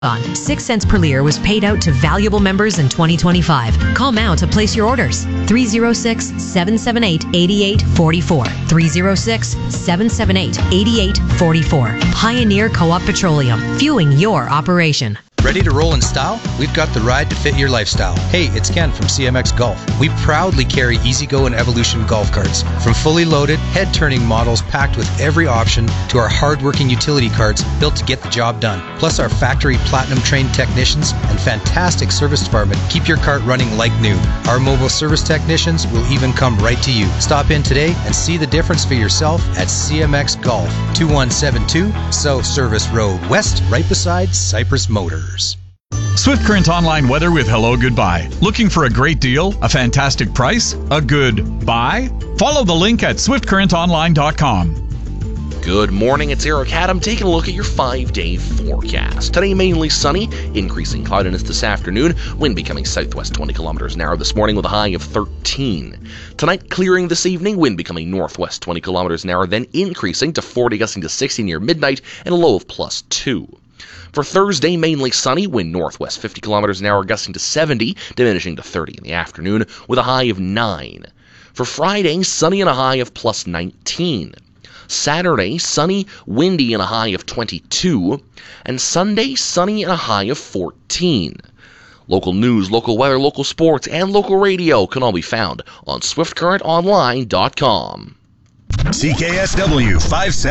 6 cents per liter was paid out to valuable members in 2025. Call now to place your orders. 306-778-8844. 306-778-8844. Pioneer Co-op Petroleum, fueling your operation. Ready to roll in style? We've got the ride to fit your lifestyle. Hey, it's Ken from CMX Golf. We proudly carry EasyGo and Evolution golf carts. From fully loaded, head-turning models packed with every option to our hard-working utility carts built to get the job done. Plus our factory platinum-trained technicians and fantastic service department keep your cart running like new. Our mobile service technicians will even come right to you. Stop in today and see the difference for yourself at CMX Golf, 2172 South Service Road West, right beside Cypress Motors. Swift Current Online weather with Hello Goodbye. Looking for a great deal? A fantastic price? A good buy? Follow the link at swiftcurrentonline.com. Good morning, it's Eric Adam taking a look at your 5-day forecast. Today mainly sunny, increasing cloudiness this afternoon, wind becoming southwest 20 kilometers an hour this morning with a high of 13. Tonight clearing this evening, wind becoming northwest 20 kilometers an hour, then increasing to 40 gusting to 60 near midnight and a low of +2. For Thursday, mainly sunny, wind northwest 50 kilometers an hour, gusting to 70, diminishing to 30 in the afternoon, with a high of 9. For Friday, sunny and a high of +19. Saturday, sunny, windy and a high of 22. And Sunday, sunny and a high of 14. Local news, local weather, local sports, and local radio can all be found on SwiftCurrentOnline.com. CKSW 570.